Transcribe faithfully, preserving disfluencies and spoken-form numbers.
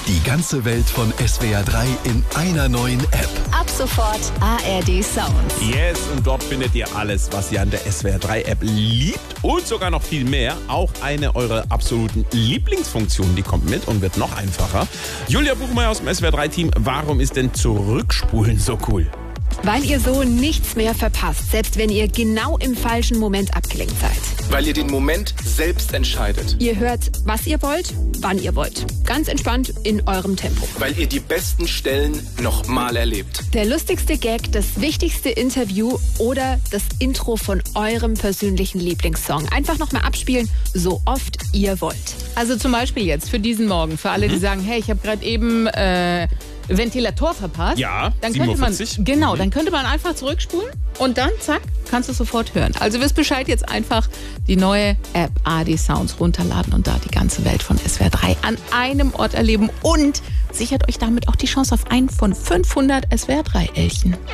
Die ganze Welt von S W R drei in einer neuen App. Ab sofort A R D Sounds. Yes, und dort findet ihr alles, was ihr an der S W R drei App liebt und sogar noch viel mehr. Auch eine eurer absoluten Lieblingsfunktionen, die kommt mit und wird noch einfacher. Julia Buchmeier aus dem S W R drei Team, warum ist denn Zurückspulen so cool? Weil ihr so nichts mehr verpasst, selbst wenn ihr genau im falschen Moment abgelenkt seid. Weil ihr den Moment selbst entscheidet. Ihr hört, was ihr wollt, wann ihr wollt. Ganz entspannt in eurem Tempo. Weil ihr die besten Stellen nochmal erlebt. Der lustigste Gag, das wichtigste Interview oder das Intro von eurem persönlichen Lieblingssong. Einfach nochmal abspielen, so oft ihr wollt. Also zum Beispiel jetzt für diesen Morgen, für alle, die sagen, hey, ich habe gerade eben äh, Ventilator verpasst. Ja, dann könnte man, siebenundvierzig. genau, Mhm. dann könnte man einfach zurückspulen und dann, zack, kannst du sofort hören. Also wisst Bescheid, jetzt einfach die neue App A R D Sounds runterladen und da die ganze Welt von S W R drei an einem Ort erleben und sichert euch damit auch die Chance auf einen von fünfhundert S W R drei Elchen.